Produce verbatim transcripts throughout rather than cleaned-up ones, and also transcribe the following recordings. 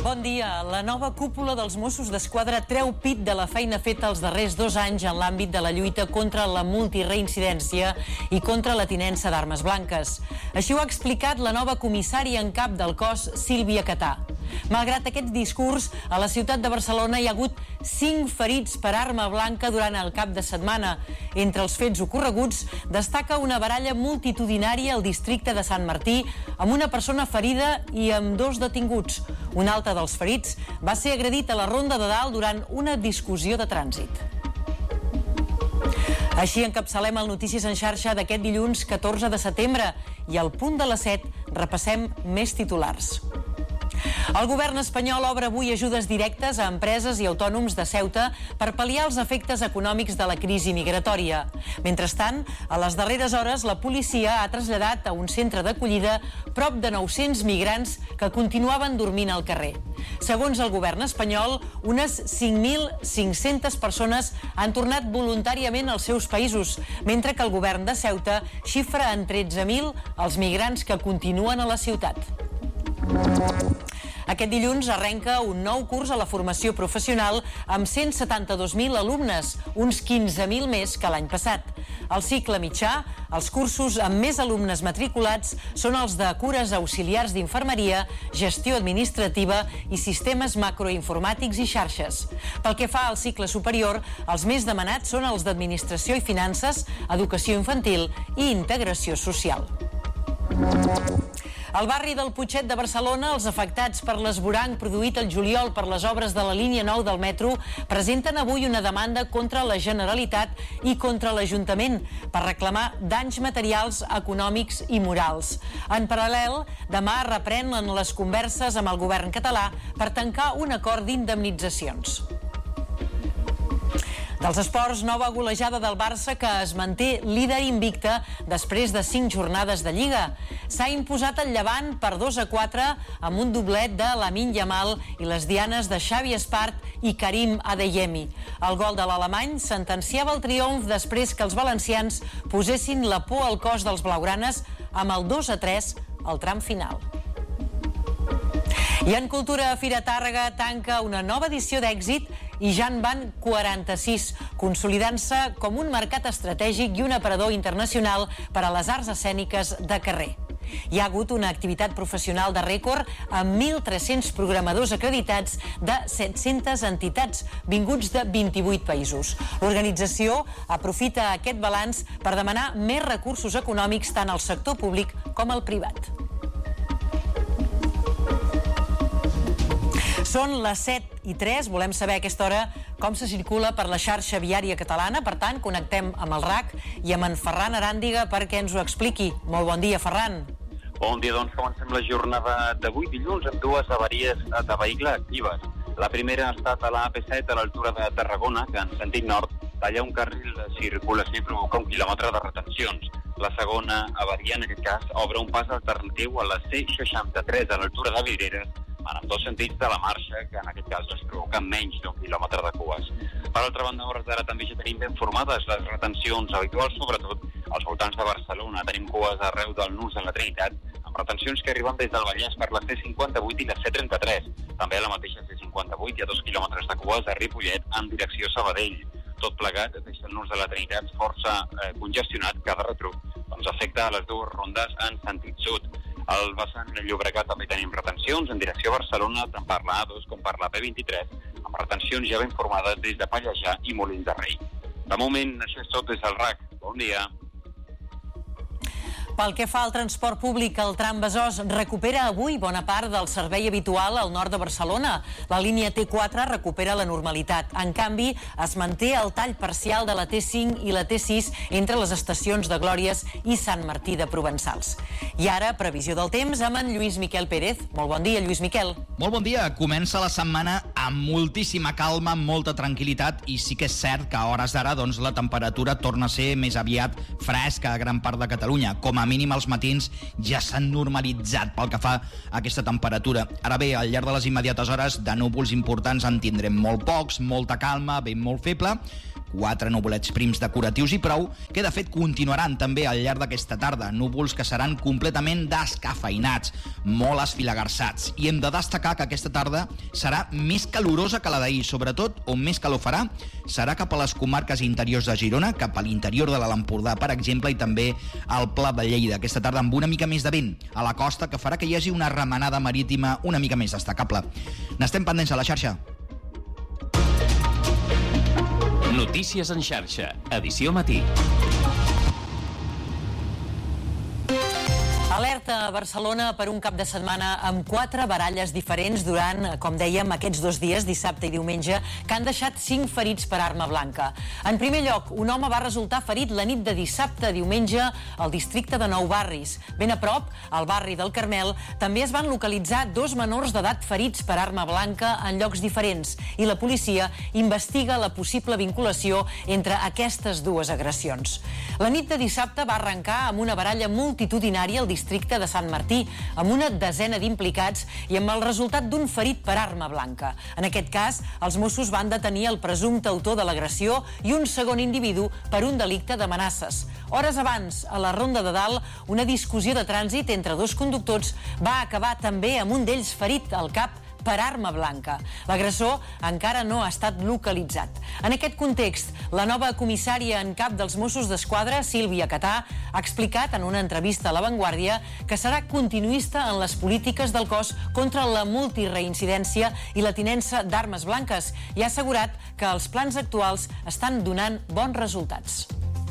Bon dia. La nova cúpula dels Mossos d'Esquadra treu pit de la feina feta els darrers dos anys en l'àmbit de la lluita contra la multireincidència i contra la tinença d'armes blanques. Així ho ha explicat la nova comissària en cap del cos, Sílvia Catà. Malgrat aquest discurs, a la ciutat de Barcelona hi ha hagut cinc ferits per arma blanca durant el cap de setmana. Entre els fets ocorreguts destaca una baralla multitudinària al districte de Sant Martí amb una persona ferida i amb dos detinguts. Un altre dels ferits va ser agredit a la Ronda de Dalt durant una discussió de trànsit. Així encapçalem el Notícies en xarxa d'aquest dilluns catorze de setembre i al punt de les set repassem més titulars. El govern espanyol obre avui ajudes directes a empreses i autònoms de Ceuta per pal·liar els efectes econòmics de la crisi migratòria. Mentrestant, a les darreres hores, la policia ha traslladat a un centre d'acollida prop de nou-cents migrants que continuaven dormint al carrer. Segons el govern espanyol, unes cinc mil cinc-centes persones han tornat voluntàriament als seus països, mentre que el govern de Ceuta xifra en tretze mil els migrants que continuen a la ciutat. Aquest dilluns arrenca un nou curs a la formació professional amb cent setanta-dos mil alumnes, uns quinze mil més que l'any passat. Al cicle mitjà, els cursos amb més alumnes matriculats són els de cures auxiliars d'infermeria, gestió administrativa i sistemes macroinformàtics i xarxes. Pel que fa al cicle superior, els més demanats són els d'administració i finances, educació infantil i integració social. Al barri del Putxet de Barcelona, els afectats per l'esvoranc produït el juliol per les obres de la línia nou del metro presenten avui una demanda contra la Generalitat i contra l'Ajuntament per reclamar danys materials, econòmics i morals. En paral·lel, demà reprenen les converses amb el govern català per tancar un acord d'indemnitzacions. Dels esports, nova golejada del Barça que es manté líder invicte després de cinc jornades de Lliga. S'ha imposat el Llevant per dos a quatre amb un doblet de Lamine Yamal i les dianes de Xavi Espart i Karim Adeyemi. El gol de l'alemany sentenciava el triomf després que els valencians posessin la por al cos dels blaugranes amb el dos a tres al tram final. I en cultura, Fira Tàrrega tanca una nova edició d'èxit i ja en van quaranta-sis, consolidant-se com un mercat estratègic i un aparador internacional per a les arts escèniques de carrer. Hi ha hagut una activitat professional de rècord amb mil tres-cents programadors acreditats de set-centes entitats vinguts de vint-i-vuit països. L'organització aprofita aquest balanç per demanar més recursos econòmics tant al sector públic com al privat. Són les set i tres, volem saber a aquesta hora com se circula per la xarxa viària catalana, per tant, connectem amb el R A C i amb en Ferran Aràndiga perquè ens ho expliqui. Molt bon dia, Ferran. Bon dia, doncs comencem la jornada d'avui dilluns amb dues avaries de vehicle actives. La primera ha estat a la A P set a l'altura de Tarragona, que en sentit nord talla un carril de circulació i provoca un quilòmetre de retencions. La segona avaria, en aquest cas, obre un pas alternatiu a la C seixanta-tres a l'altura de Vidreres, en ambdós sentits de la marxa, que en aquest cas es provoca menys d'un quilòmetre de cues. Per altra banda, a hores d'ara també ja tenim ben formades les retencions habituals, sobretot als voltants de Barcelona. Tenim cues arreu del Nus de la Trinitat, amb retencions que arriben des del Vallès per la C cinquanta-vuit i la C trenta-tres. També a la mateixa C cinquanta-vuit hi ha dos quilòmetres de cues a Ripollet en direcció Sabadell. Tot plegat deixa el Nus de la Trinitat força eh, congestionat. Cada retruc doncs, afecta a les dues rondes en sentit sud. Al vessant del Llobregat també tenim retencions en direcció a Barcelona, tant per la A dos com per la P vint-i-tres, amb retencions ja ben formades des de Pallejà i Molins de Rei. De moment, això és tot des del R A C. Bon dia. Pel que fa al transport públic, el tram Besòs recupera avui bona part del servei habitual al nord de Barcelona. La línia T quatre recupera la normalitat. En canvi, es manté el tall parcial de la T cinc i la T sis entre les estacions de Glòries i Sant Martí de Provençals. I ara, previsió del temps amb en Lluís Miquel Pérez. Molt bon dia, Lluís Miquel. Molt bon dia. Comença la setmana amb moltíssima calma, amb molta tranquil·litat, i sí que és cert que a hores d'ara doncs, la temperatura torna a ser més aviat fresca a gran part de Catalunya. Com a mínim els matins ja s'han normalitzat pel que fa a aquesta temperatura. Ara bé, al llarg de les immediates hores de núvols importants en tindrem molt pocs, molta calma, vent molt feble. quatre nuvolets prims decoratius i prou, que de fet continuaran també al llarg d'aquesta tarda. Núvols que seran completament descafeinats, molt esfilagarçats. I hem de destacar que aquesta tarda serà més calorosa que la d'ahir. Sobretot, on més calor farà, serà cap a les comarques interiors de Girona, cap a l'interior de l'Alt Empordà, per exemple, i també al Pla de Lleida. Aquesta tarda amb una mica més de vent a la costa, que farà que hi hagi una remenada marítima una mica més destacable. N'estem pendents a la xarxa. Notícies en xarxa, edició matí. Alerta a Barcelona per un cap de setmana amb quatre baralles diferents durant, com dèiem, aquests dos dies, dissabte i diumenge, que han deixat cinc ferits per arma blanca. En primer lloc, un home va resultar ferit la nit de dissabte a diumenge al districte de Nou Barris. Ben a prop, al barri del Carmel, també es van localitzar dos menors d'edat ferits per arma blanca en llocs diferents i la policia investiga la possible vinculació entre aquestes dues agressions. La nit de dissabte va arrencar amb una baralla multitudinària al districte districte de Sant Martí, amb una desena d'implicats i amb el resultat d'un ferit per arma blanca. En aquest cas, els Mossos van detenir el presumpte autor de l'agressió i un segon individu per un delicte d'amenaces. Hores abans, a la Ronda de Dalt, una discussió de trànsit entre dos conductors va acabar també amb un d'ells ferit al cap per arma blanca. L'agressor encara no ha estat localitzat. En aquest context, la nova comissària en cap dels Mossos d'Esquadra, Sílvia Catà, ha explicat en una entrevista a La Vanguardia que serà continuista en les polítiques del cos contra la multireincidència i la tinença d'armes blanques i ha assegurat que els plans actuals estan donant bons resultats.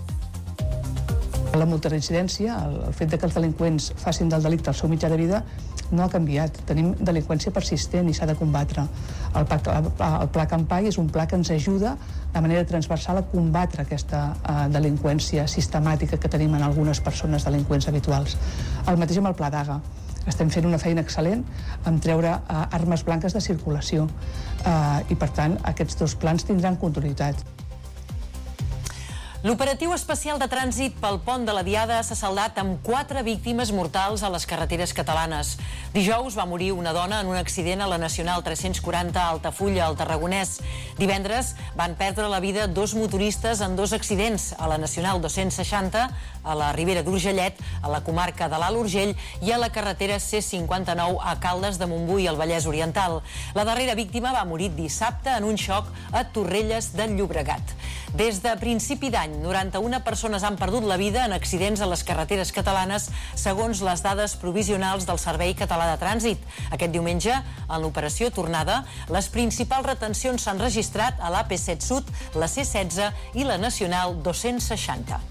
La multireincidència, el fet que els delinqüents facin del delicte el seu mitjà de vida, no ha canviat. Tenim delinqüència persistent i s'ha de combatre. El pla, el pla Campai és un pla que ens ajuda de manera transversal a combatre aquesta uh, delinqüència sistemàtica que tenim en algunes persones delinqüents habituals. El mateix amb el pla Daga. Estem fent una feina excel·lent en treure uh, armes blanques de circulació uh, i, per tant, aquests dos plans tindran continuïtat. L'operatiu especial de trànsit pel pont de la Diada s'ha saldat amb quatre víctimes mortals a les carreteres catalanes. Dijous va morir una dona en un accident a la Nacional tres-cents quaranta a Altafulla, al Tarragonès. Divendres van perdre la vida dos motoristes en dos accidents, a la Nacional dos-cents seixanta, a la Ribera d'Urgellet, a la comarca de l'Alt Urgell i a la carretera C cinquanta-nou a Caldes de Montbui, al Vallès Oriental. La darrera víctima va morir dissabte en un xoc a Torrelles del Llobregat. Des de principi d'any, noranta-una persones han perdut la vida en accidents a les carreteres catalanes, segons les dades provisionals del Servei Català de Trànsit. Aquest diumenge, en l'operació Tornada, les principals retencions s'han registrat a l'A P set Sud, la C setze i la Nacional dos-cents seixanta.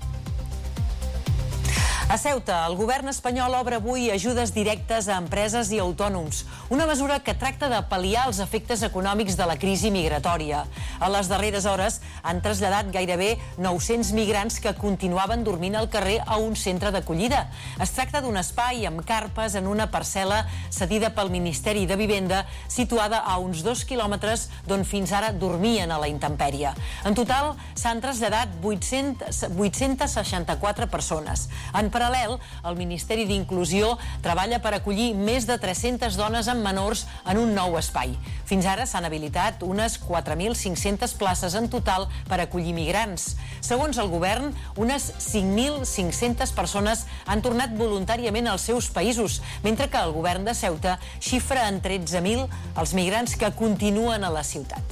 A Ceuta, el govern espanyol obre avui ajudes directes a empreses i autònoms, una mesura que tracta de pal·liar els efectes econòmics de la crisi migratòria. A les darreres hores han traslladat gairebé nou-cents migrants que continuaven dormint al carrer a un centre d'acollida. Es tracta d'un espai amb carpes en una parcel·la cedida pel Ministeri de Vivenda, situada a uns dos quilòmetres d'on fins ara dormien a la intempèrie. En total, s'han traslladat vuit-cents seixanta-quatre persones. En paral·lel, el Ministeri d'Inclusió treballa per acollir més de tres-centes dones amb menors en un nou espai. Fins ara s'han habilitat unes quatre mil cinc-centes places en total per acollir migrants. Segons el govern, unes cinc mil cinc-centes persones han tornat voluntàriament als seus països, mentre que el govern de Ceuta xifra en tretze mil els migrants que continuen a la ciutat.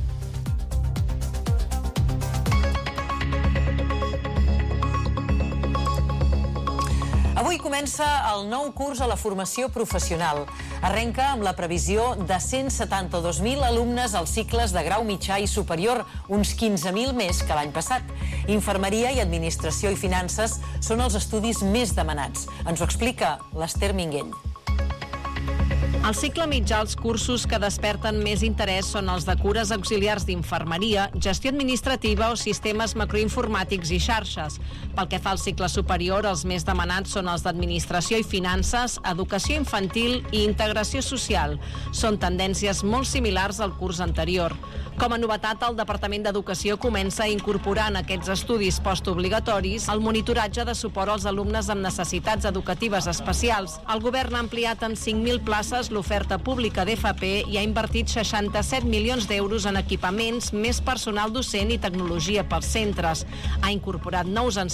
Avui comença el nou curs a la formació professional. Arrenca amb la previsió de cent setanta-dos mil alumnes als cicles de grau mitjà i superior, uns quinze mil més que l'any passat. Infermeria i Administració i Finances són els estudis més demanats. Ens ho explica l'Ester Minguell. Al cicle mitjà, els cursos que desperten més interès són els de cures auxiliars d'infermeria, gestió administrativa o sistemes macroinformàtics i xarxes. Pel que fa al cicle superior, els més demanats són els d'administració i finances, educació infantil i integració social. Són tendències molt similars al curs anterior. Com a novetat, el Departament d'Educació comença a incorporar en aquests estudis postobligatoris el monitoratge de suport als alumnes amb necessitats educatives especials. El govern ha ampliat amb cinc mil places incremès l'oferta pública d'F P i ha invertit seixanta-set milions d'euros en equipaments, més personal docent i tecnologia pels centres. Ha incorporat nous